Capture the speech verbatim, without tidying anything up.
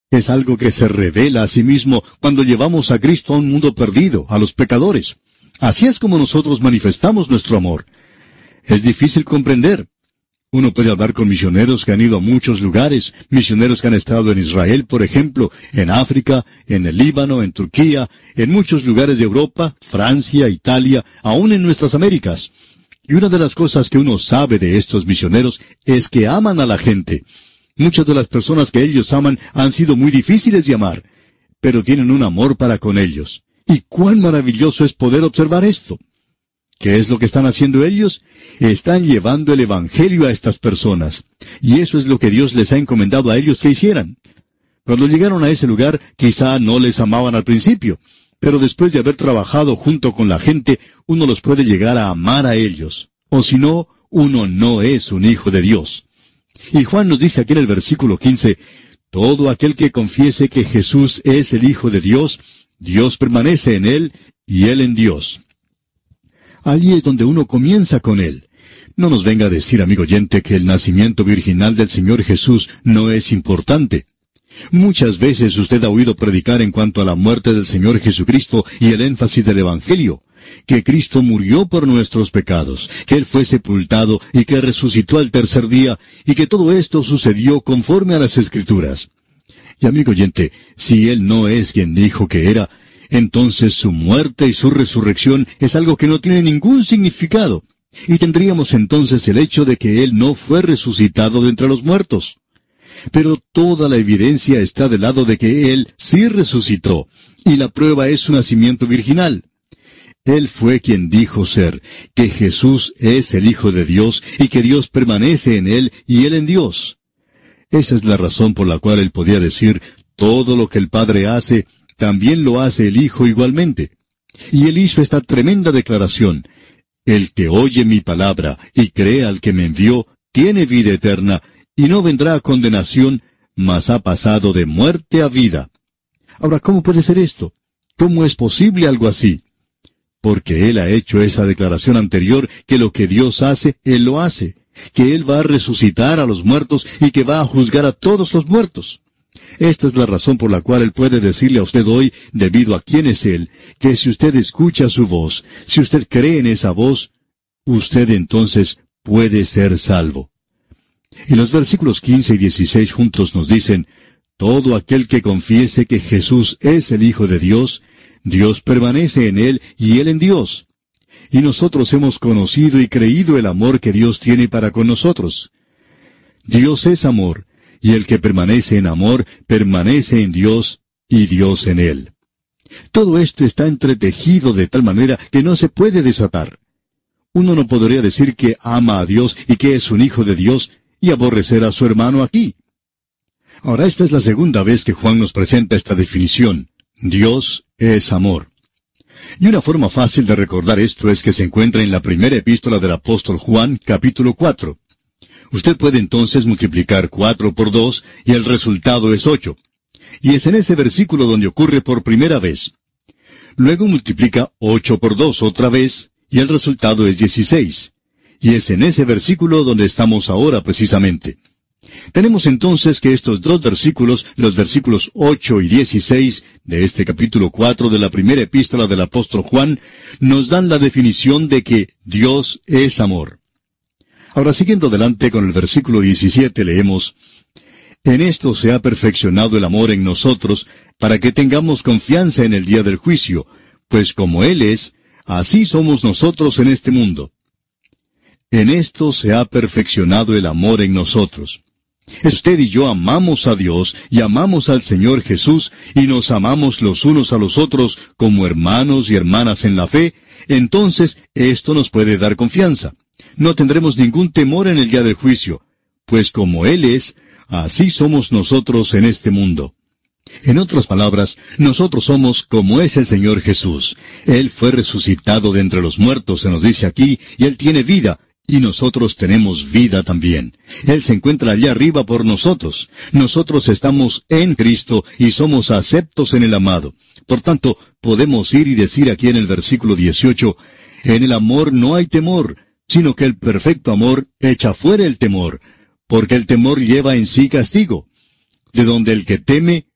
Es algo que se revela a sí mismo cuando llevamos a Cristo a un mundo perdido, a los pecadores. Así es como nosotros manifestamos nuestro amor. Es difícil comprender. Uno puede hablar con misioneros que han ido a muchos lugares, misioneros que han estado en Israel, por ejemplo, en África, en el Líbano, en Turquía, en muchos lugares de Europa, Francia, Italia, aún en nuestras Américas. Y una de las cosas que uno sabe de estos misioneros es que aman a la gente. Muchas de las personas que ellos aman han sido muy difíciles de amar, pero tienen un amor para con ellos. Y cuán maravilloso es poder observar esto. ¿Qué es lo que están haciendo ellos? Están llevando el Evangelio a estas personas. Y eso es lo que Dios les ha encomendado a ellos que hicieran. Cuando llegaron a ese lugar, quizá no les amaban al principio, pero después de haber trabajado junto con la gente, uno los puede llegar a amar a ellos. O si no, uno no es un hijo de Dios. Y Juan nos dice aquí en el versículo quince, todo aquel que confiese que Jesús es el Hijo de Dios, Dios permanece en él y él en Dios. Allí es donde uno comienza con él. No nos venga a decir, amigo oyente, que el nacimiento virginal del Señor Jesús no es importante. Muchas veces usted ha oído predicar en cuanto a la muerte del Señor Jesucristo y el énfasis del Evangelio, que Cristo murió por nuestros pecados, que Él fue sepultado y que resucitó al tercer día, y que todo esto sucedió conforme a las Escrituras. Y amigo oyente, si Él no es quien dijo que era, entonces su muerte y su resurrección es algo que no tiene ningún significado, y tendríamos entonces el hecho de que Él no fue resucitado de entre los muertos. Pero toda la evidencia está del lado de que Él sí resucitó, y la prueba es su nacimiento virginal. Él fue quien dijo ser, que Jesús es el Hijo de Dios, y que Dios permanece en Él, y Él en Dios. Esa es la razón por la cual Él podía decir, todo lo que el Padre hace, también lo hace el Hijo igualmente. Y Él hizo esta tremenda declaración, el que oye mi palabra, y cree al que me envió, tiene vida eterna, y no vendrá a condenación, mas ha pasado de muerte a vida. Ahora, ¿cómo puede ser esto? ¿Cómo es posible algo así? Porque Él ha hecho esa declaración anterior, que lo que Dios hace, Él lo hace, que Él va a resucitar a los muertos y que va a juzgar a todos los muertos. Esta es la razón por la cual Él puede decirle a usted hoy, debido a quién es Él, que si usted escucha su voz, si usted cree en esa voz, usted entonces puede ser salvo. Y los versículos quince y dieciséis juntos nos dicen, todo aquel que confiese que Jesús es el Hijo de Dios, Dios permanece en Él y Él en Dios. Y nosotros hemos conocido y creído el amor que Dios tiene para con nosotros. Dios es amor, y el que permanece en amor, permanece en Dios, y Dios en él. Todo esto está entretejido de tal manera que no se puede desatar. Uno no podría decir que ama a Dios y que es un hijo de Dios, y aborrecer a su hermano aquí. Ahora, esta es la segunda vez que Juan nos presenta esta definición. Dios es amor. Y una forma fácil de recordar esto es que se encuentra en la primera epístola del apóstol Juan, capítulo cuatro. Usted puede entonces multiplicar cuatro por dos, y el resultado es ocho. Y es en ese versículo donde ocurre por primera vez. Luego multiplica ocho por dos otra vez, y el resultado es dieciséis. Y es en ese versículo donde estamos ahora precisamente. Tenemos entonces que estos dos versículos, los versículos ocho y dieciséis de este capítulo cuatro de la primera epístola del apóstol Juan, nos dan la definición de que Dios es amor. Ahora, siguiendo adelante con el versículo diecisiete, leemos, en esto se ha perfeccionado el amor en nosotros, para que tengamos confianza en el día del juicio, pues como Él es, así somos nosotros en este mundo. En esto se ha perfeccionado el amor en nosotros. Usted y yo amamos a Dios y amamos al Señor Jesús y nos amamos los unos a los otros como hermanos y hermanas en la fe, entonces esto nos puede dar confianza. No tendremos ningún temor en el día del juicio, pues como Él es, así somos nosotros en este mundo. En otras palabras, nosotros somos como es el Señor Jesús. Él fue resucitado de entre los muertos, se nos dice aquí, y Él tiene vida. Y nosotros tenemos vida también. Él se encuentra allá arriba por nosotros. Nosotros estamos en Cristo y somos aceptos en el amado. Por tanto, podemos ir y decir aquí en el versículo dieciocho, en el amor no hay temor, sino que el perfecto amor echa fuera el temor, porque el temor lleva en sí castigo, de donde el que teme